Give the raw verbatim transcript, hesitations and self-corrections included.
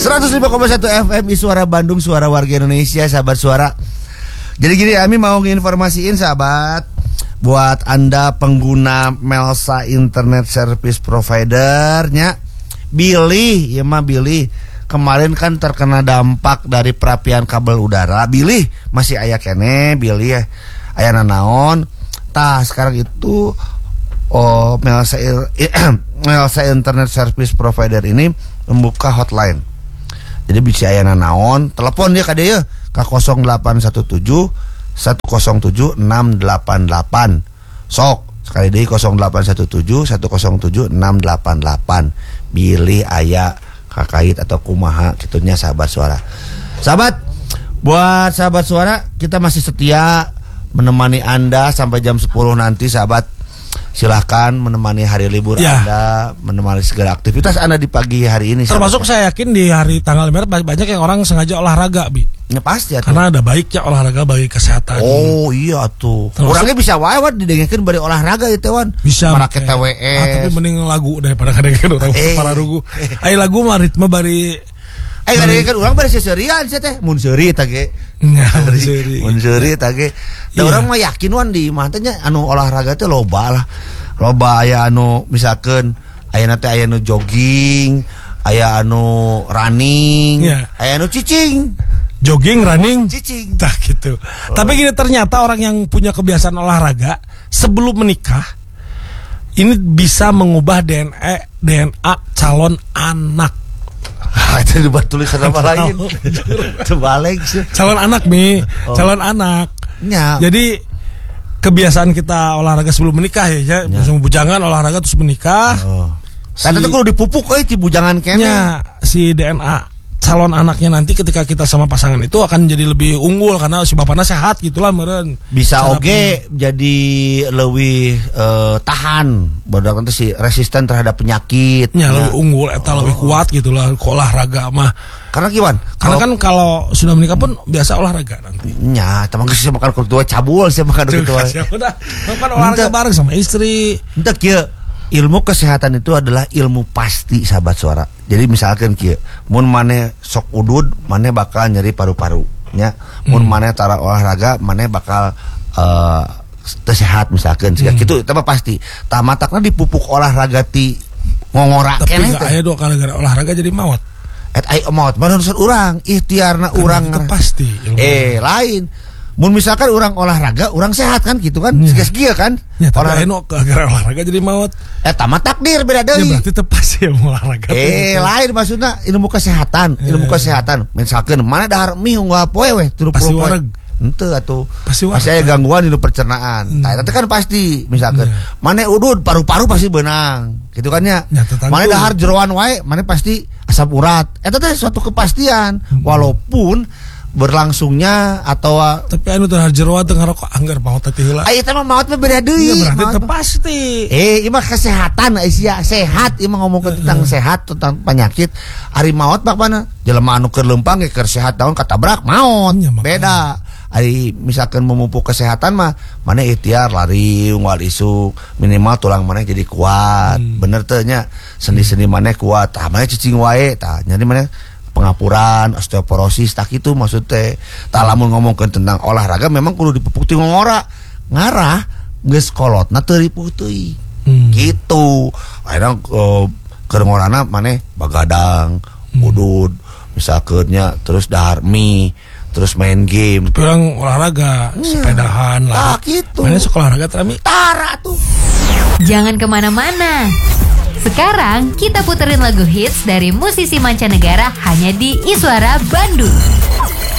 seratus lima koma satu F M Suara Bandung, suara warga Indonesia, sahabat suara. Jadi gini, kami mau nginformasiin sahabat, buat Anda pengguna Melsa Internet Service Provider-nya, Bilih, ya mah Bilih. Kemarin kan terkena dampak dari perapian kabel udara. Bilih masih aya kene, Bilih ya. Aya nanaon. Tah sekarang itu oh Melsa Melsa Internet Service Provider ini membuka hotline. Jadi bisa aya nanaon, telepon dia ka dieu ka nol delapan satu tujuh satu nol tujuh enam delapan delapan. Sok sekali deui nol delapan satu tujuh satu nol tujuh enam delapan delapan. Bilih aya kakait atau kumaha kitunya sahabat suara. Sahabat, buat sahabat suara, kita masih setia menemani Anda sampai jam sepuluh nanti sahabat. Silahkan menemani hari libur ya. Anda, menemani segala aktivitas Anda di pagi hari ini. Termasuk saya yakin di hari tanggal lima banyak yang orang sengaja olahraga, Bi. Ya pasti ya. Karena ada baiknya olahraga bagi kesehatan. Oh iya tuh. Termasuk, orangnya bisa wae wan didengekeun bari olahraga ya teh wan. Bisa make T W S. Ah, tapi mending lagu daripada kadengekeun orang eh. para rugu. Ai lagu mah ritme bari Eh kadengekeun urang bari seserian sia teh. Mun seuri eta ge. Mun seuri eta ge. Da urang mah yakin wan di mah teh anu olahraga teh loba lah. Loba aya anu misalkan aya teh aya anu jogging, aya anu running, yeah. Aya anu cicing. Jogging, running, cicing. Tah gitu. Oh. Tapi gini, ternyata orang yang punya kebiasaan olahraga sebelum menikah ini bisa mengubah D N A D N A calon anak. Ah, itu dibuat tulisan apa lain? Terbalik sih. Calon anak nih, oh. calon anak. Ya. Jadi kebiasaan kita olahraga sebelum menikah ya, ya. ya. Bujangan olahraga terus menikah. Oh. Si, Karena itu kalau dipupuk euy ti bujangan kene. Ya, si D N A calon anaknya nanti ketika kita sama pasangan itu akan jadi lebih unggul karena si bapaknya sehat gitulah meureun. Bisa oge jadi lebih uh, tahan, berdasarkan si resisten terhadap penyakit. Ya, ya. Lebih unggul eta oh. lebih kuat gitulah olahraga mah. Karena gimana? Karena kan kalau sudah menikah pun biasa olahraga nanti. Ya, teman sih makan ketua cabul sih makan ketua. Udah, makan olahraga bareng sama istri. Entek kieu. Ilmu kesehatan itu adalah ilmu pasti sahabat suara. Jadi misalkan kieu, mun maneh sok udud, maneh bakal nyeri paru-paru nya. Mun hmm. maneh tara olahraga, maneh bakal uh, sehat misalkan. Siga hmm. kitu eta mah pasti. Tah matakna dipupuk olahraga ti ngongora keneh. Tapi aya dua kali gara olahraga jadi maot. Et ai maot, manungsa urang, ikhtiarna urang pasti. Eh lain. Mun misalkan orang olahraga, orang sehat kan gitu kan, ya. Segia kan. Ya, tapi anu gara olahraga jadi maut. Eh tamat takdir beda deui. Ya berarti tepas ya olahraga. Eh lain maksudna ilmu kesehatan, ilmu ya. Kesehatan. Misalkan mana dahar mih unggal poe weh tilu puluh poe. Henteu atuh. Pasti aya gangguan di pencernaan. Hmm. Tah eta kan pasti misalkan ya. Mane udud paru-paru pasti beunang. Gitu kan ya. Ya mane dahar jeroan wae, mane pasti asam urat. Eta teh suatu kepastian. Hmm. Walaupun berlangsungnya atau tapi anu teh jeroan teh ngarokok anggar maot teh heula. Aya teh mah maot mah beda deui. Ya berarti teh pasti. Eh, ieu mah kesehatan sia sehat, ieu mah ngomongkeun tentang sehat, tentang penyakit. Ari maot bak mana? Jelema anu keur leumpang ge keur sehat daun katabrak maot. Ya, beda. Ari misalkan memupuk kesehatan mah mana ikhtiar lari unggal isuk minimal tulang mana jadi kuat. Hmm. Bener teh nya sendi-sendi mana kuat. Tah mana cicing wae tah. Jadi mana pengapuran, osteoporosis, tak itu maksudnya. Tak lamun ngomongkan tentang olahraga memang kudu dipupuk ti ngora. Ngarah geus kolotna teu diputeuy. Hmm. Gitu. Akhirnya uh, keur ngorana maneh bagadang, hmm. udud, misalkeunnya terus dahar mie, terus main game. Kurang olahraga, ya. Sepedahan lah. Ah, gitu. Mana sekolah olahraga tami? Tara tuh. Jangan kemana-mana. Sekarang kita puterin lagu hits dari musisi mancanegara hanya di Iswara Bandung.